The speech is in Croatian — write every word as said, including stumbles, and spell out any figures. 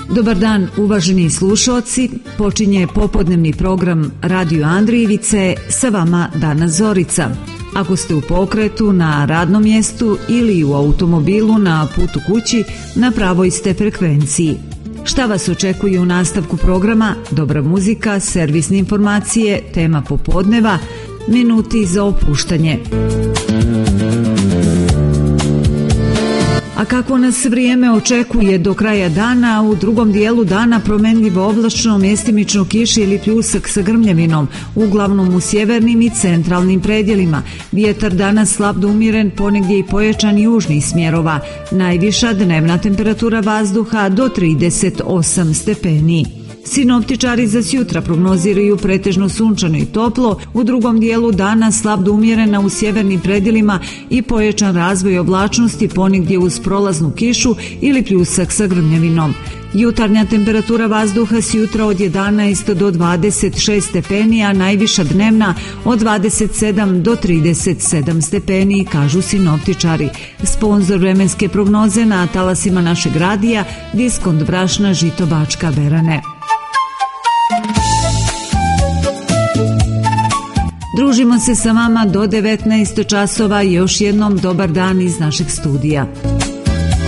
Dobar dan, uvaženi slušaoci, počinje popodnevni program Radio Andrijevice, sa vama Dana Zorica. Ako ste u pokretu, na radnom mjestu ili u automobilu na putu kući, na pravoj ste frekvenciji. Šta vas očekuje u nastavku programa? Dobra muzika, servisne informacije, tema popodneva, minuti za opuštanje. A kako nas vrijeme očekuje do kraja dana, u drugom dijelu dana promjenljivo oblačno, mjestimično kiše ili pljusak sa grmljavinom, uglavnom u sjevernim i centralnim predjelima. Vjetar danas slab do umjeren, ponegdje i pojačan južnih smjerova. Najviša dnevna temperatura vazduha do trideset osam stepeni. Sinoptičari za sjutra prognoziraju pretežno sunčano i toplo, u drugom dijelu dana slab do umjerena u sjevernim predjelima i pojačan razvoj oblačnosti, ponegdje uz prolaznu kišu ili pljusak sa grmljavinom. Jutarnja temperatura vazduha sjutra od jedanaest do dvadeset šest stepeni, a najviša dnevna od dvadeset sedam do trideset sedam stepeni, kažu sinoptičari. Sponzor vremenske prognoze na talasima našeg radija, Diskont brašna Žito Bačka Berane. Družimo se sa vama do devetnaest časova, još jednom dobar dan iz našeg studija.